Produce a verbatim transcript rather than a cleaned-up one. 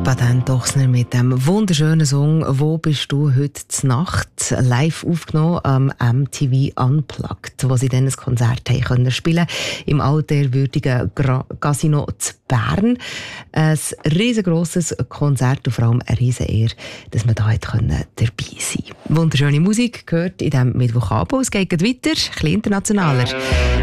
Baden Dochsner mit dem wunderschönen Song «Wo bist du heute Nacht?» live aufgenommen am M T V Unplugged, wo sie dann ein Konzert haben können spielen im altehrwürdigen Casino zu Bern. Ein riesengroßes Konzert und vor allem eine riesen Ehre, dass man da dabei sein konnte. Wunderschöne Musik gehört in diesem Mittwochabend. Es geht weiter, ein bisschen internationaler.